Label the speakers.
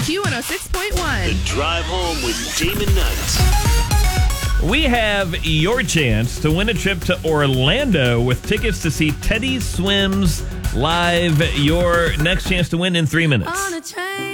Speaker 1: Q106.1.
Speaker 2: The Drive Home with Damon Knight.
Speaker 3: We have your chance to win a trip to Orlando with tickets to see Teddy Swims live. Your next chance to win in 3 minutes.
Speaker 1: On a train.